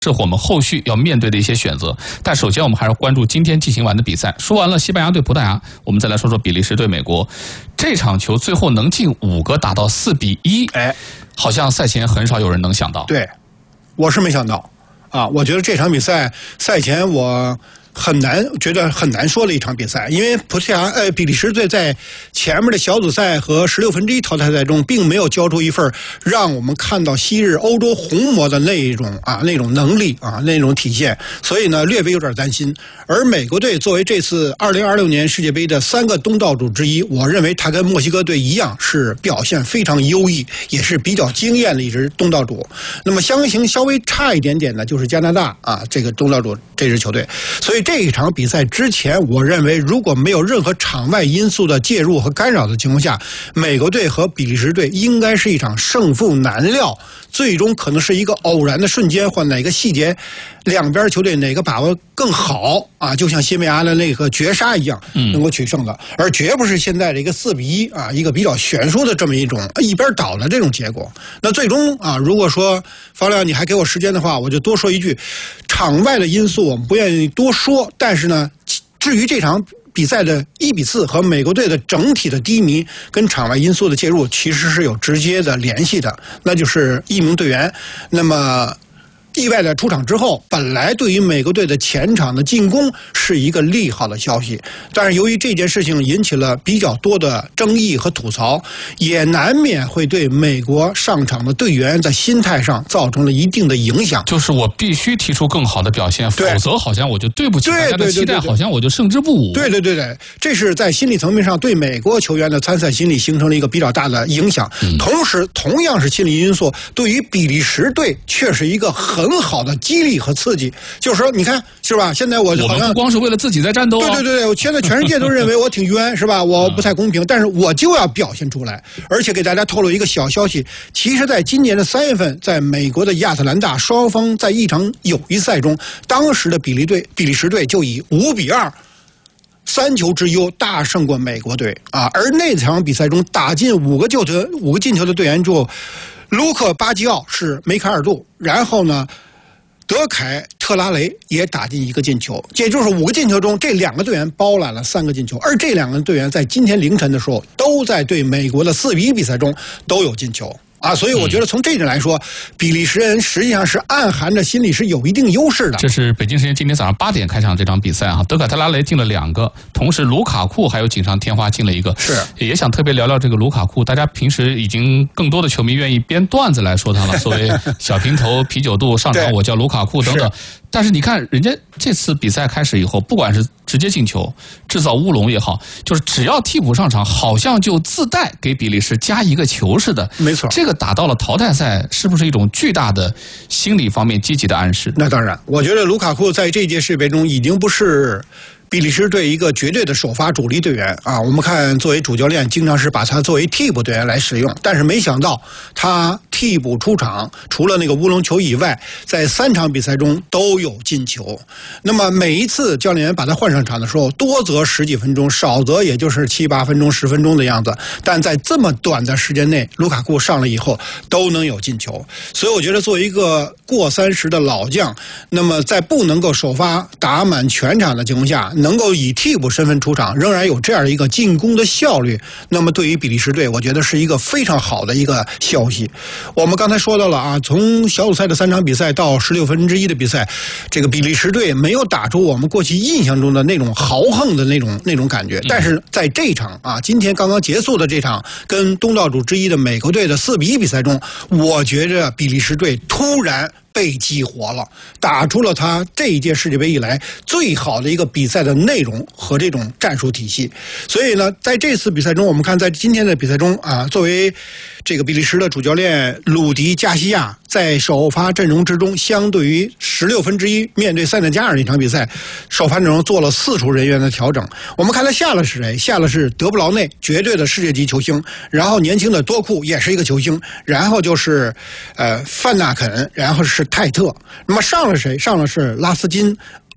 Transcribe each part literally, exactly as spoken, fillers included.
是我们后续要面对的一些选择。但首先我们还是关注今天进行完的比赛。说完了西班牙对葡萄牙，我们再来说说比利时对美国。这场球最后能进五个，打到四比一，哎，好像赛前很少有人能想到。 对，我是没想到啊！我觉得这场比赛赛前我很难，觉得很难说的一场比赛，因为葡萄牙呃比利时队在前面的小组赛和十六分之一淘汰赛中，并没有交出一份让我们看到昔日欧洲红魔的那一种啊那种能力啊那种体现，所以呢略微有点担心。而美国队作为这次二零二六年世界杯的三个东道主之一，我认为他跟墨西哥队一样是表现非常优异，也是比较惊艳的一支东道主。那么相形稍微差一点点的就是加拿大啊这个东道主这支球队，所以这一场比赛之前，我认为如果没有任何场外因素的介入和干扰的情况下，美国队和比利时队应该是一场胜负难料，最终可能是一个偶然的瞬间或哪个细节，两边球队哪个把握更好啊，就像西班牙的那个绝杀一样，能够取胜的，而绝不是现在的一个四比一啊，一个比较悬殊的这么一种一边倒的这种结果。那最终啊，如果说方亮你还给我时间的话，我就多说一句，场外的因素我们不愿意多说，但是呢，至于这场比赛的一比四和美国队的整体的低迷跟场外因素的介入其实是有直接的联系的，那就是一名队员那么意外的出场之后，本来对于美国队的前场的进攻是一个利好的消息，但是由于这件事情引起了比较多的争议和吐槽，也难免会对美国上场的队员在心态上造成了一定的影响。 就是我必须提出更好的表现，否则好像我就对不起大家的期待，好像我就胜之不武。 对对对对，这是在心理层面上对美国球员的参赛心理形成了一个比较大的影响。嗯、同时，同样是心理因素，对于比利时队却是一个很很好的激励和刺激，就是说，你看是吧？现在我好像我们不光是为了自己在战斗、啊， 对对对对，现在全世界都认为我挺冤，是吧？我不太公平，但是我就要表现出来，而且给大家透露一个小消息，其实，在今年的三月份，在美国的亚特兰大，双方在一场友谊赛中，当时的比利队、比利时队就以五比二。三球之优大胜过美国队啊！而那场比赛中打进五个球的五个进球的队员之后，卢克巴基奥是梅开二度，然后呢，德凯特拉雷也打进一个进球，也就是五个进球中，这两个队员包揽了三个进球，而这两个队员在今天凌晨的时候都在对美国的四比一比赛中都有进球。啊，所以我觉得从这点来说，比利时人实际上是暗含着心里是有一定优势的。 这是北京时间今天早上八点开场这场比赛啊，德凯特拉雷进了两个，同时卢卡库还有锦上添花进了一个。 是， 也想特别聊聊这个卢卡库，大家平时已经更多的球迷愿意编段子来说他了，所谓小平头、啤酒肚，上场我叫卢卡库等等。但是你看，人家这次比赛开始以后，不管是直接进球、制造乌龙也好，就是只要替补上场，好像就自带给比利时加一个球似的。 没错， 这个打到了淘汰赛，是不是一种巨大的心理方面积极的暗示？ 那当然，我觉得卢卡库在这届世界杯中已经不是比利时队一个绝对的首发主力队员啊。我们看，作为主教练，经常是把他作为替补队员来使用，但是没想到他替补出场，除了那个乌龙球以外，在三场比赛中都有进球。那么每一次教练员把他换上场的时候，多则十几分钟，少则也就是七八分钟、十分钟的样子。但在这么短的时间内，卢卡库上了以后都能有进球。所以我觉得，作为一个过三十的老将，那么在不能够首发打满全场的情况下，能够以替补身份出场，仍然有这样一个进攻的效率，那么对于比利时队，我觉得是一个非常好的一个消息。我们刚才说到了啊，从小组赛的三场比赛到十六分之一的比赛，这个比利时队没有打出我们过去印象中的那种豪横的那种那种感觉，但是在这场啊，今天刚刚结束的这场跟东道主之一的美国队的四比一比赛中，我觉着比利时队突然被激活了，打出了他这一届世界杯以来最好的一个比赛的内容和这种战术体系。所以呢，在这次比赛中，我们看在今天的比赛中啊，作为这个比利时的主教练鲁迪加西亚在首发阵容之中，相对于十六分之一面对塞内加尔那场比赛，首发阵容做了四处人员的调整。我们看他下了是谁？下了是德布劳内，绝对的世界级球星，然后年轻的多库也是一个球星，然后就是呃范纳肯，然后是泰特。那么上了谁？上了是拉斯金、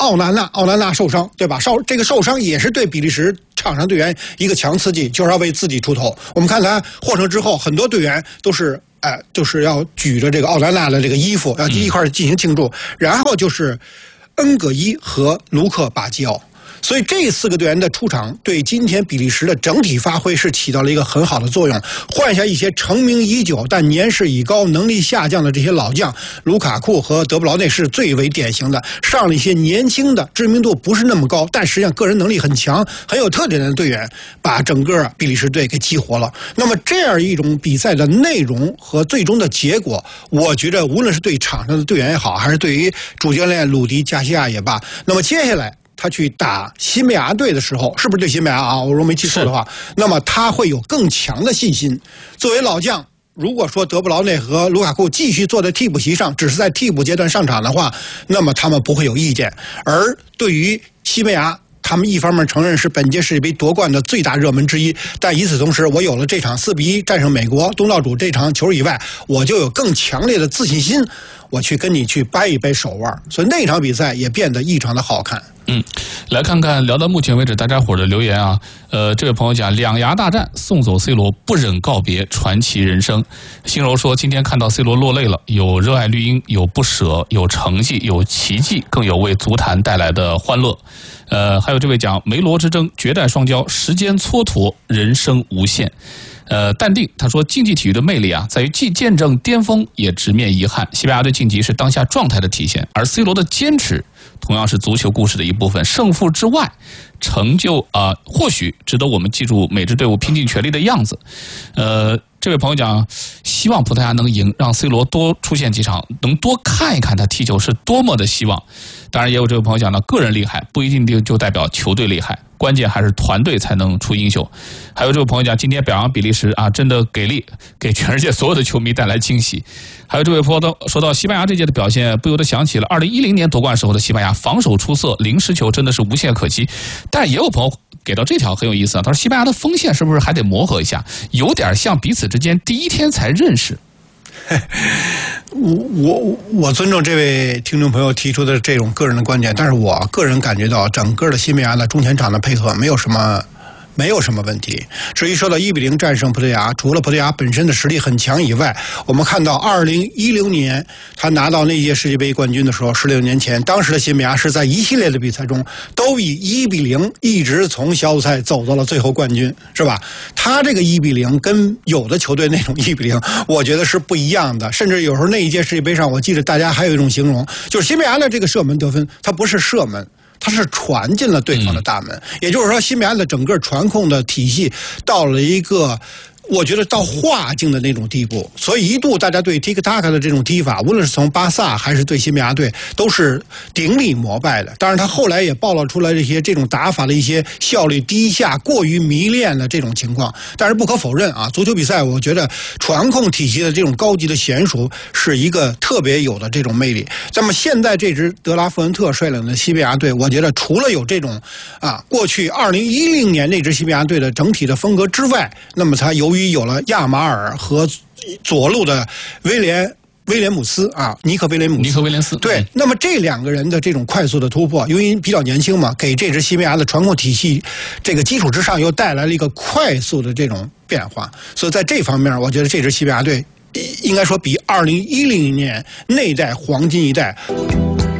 奥纳纳，奥纳纳受伤，对吧？受这个受伤也是对比利时场上队员一个强刺激，就是要为自己出头。我们看他获胜之后，很多队员都是哎、呃，就是要举着这个奥纳纳的这个衣服，要一块儿进行庆祝。然后就是恩葛伊和卢克巴基奥。所以这四个队员的出场，对今天比利时的整体发挥是起到了一个很好的作用。换下一些成名已久但年事已高、能力下降的这些老将，卢卡库和德布劳内是最为典型的。上了一些年轻的、知名度不是那么高，但实际上个人能力很强、很有特点的队员，把整个比利时队给激活了。那么这样一种比赛的内容和最终的结果，我觉得无论是对场上的队员也好，还是对于主教练鲁迪加西亚也罢，那么接下来他去打西班牙队的时候，是不是对西班牙啊？我如果没记错的话，那么他会有更强的信心。作为老将，如果说德布劳内和卢卡库继续坐在替补席上，只是在替补阶段上场的话，那么他们不会有意见。而对于西班牙，他们一方面承认是本届世界杯夺冠的最大热门之一，但与此同时，我有了这场四比一战胜美国东道主这场球以外，我就有更强烈的自信心，我去跟你去掰一掰手腕，所以那场比赛也变得异常的好看。 嗯，来看看聊到目前为止大家伙的留言啊。呃，这位朋友讲两牙大战送走 C 罗，不忍告别传奇人生。心柔说今天看到 C 罗落泪了，有热爱绿茵，有不舍，有成绩，有奇迹，更有为足坛带来的欢乐。呃，还有这位讲梅罗之争绝代双骄，时间蹉跎，人生无限。呃，淡定，他说竞技体育的魅力啊，在于既见证巅峰，也直面遗憾。西班牙队晋级是当下状态的体现，而 C 罗的坚持同样是足球故事的一部分。胜负之外，成就啊、呃，或许值得我们记住每支队伍拼尽全力的样子。呃，这位朋友讲，希望葡萄牙能赢，让 C 罗多出现几场，能多看一看他踢球是多么的希望。当然，也有这位朋友讲呢，个人厉害不一定就代表球队厉害，关键还是团队才能出英雄。还有这位朋友讲，今天表扬比利时啊，真的给力，给全世界所有的球迷带来惊喜。还有这位朋友说到西班牙这届的表现，不由得想起了二零一零年夺冠时候的西班牙，防守出色，零失球真的是无懈可击。但也有朋友给到这条很有意思啊，他说西班牙的锋线是不是还得磨合一下，有点像彼此之间第一天才认识。 我我我尊重这位听众朋友提出的这种个人的观点，但是我个人感觉到整个的西班牙的中前场的配合没有什么没有什么问题。至于说到一比零战胜葡萄牙，除了葡萄牙本身的实力很强以外，我们看到二零一零年他拿到那届世界杯冠军的时候，十六年前，当时的西班牙是在一系列的比赛中都以一比零一直从小组赛走到了最后冠军，是吧？他这个一比零跟有的球队那种一比零，我觉得是不一样的。甚至有时候那一届世界杯上，我记得大家还有一种形容，就是西班牙的这个射门得分，它不是射门，它是传进了对方的大门。也就是说，西班牙的整个传控的体系到了一个我觉得到化境的那种地步，所以一度大家对 Tiki Taka 的这种踢法，无论是从巴萨还是对西班牙队，都是顶礼膜拜的。当然，他后来也暴露出来这些这种打法的一些效率低下、过于迷恋的这种情况。但是不可否认啊，足球比赛我觉得传控体系的这种高级的娴熟是一个特别有的这种魅力。那么现在这支德拉富恩特率领的西班牙队，我觉得除了有这种啊过去二零一零年那支西班牙队的整体的风格之外，那么他由于有了亚马尔和左路的威廉威廉姆斯啊，尼克威廉姆斯， 尼克威廉斯对，那么这两个人的这种快速的突破，由于比较年轻嘛，给这支西班牙的传控体系这个基础之上，又带来了一个快速的这种变化。所以在这方面，我觉得这支西班牙队应该说比二零一零年那代黄金一代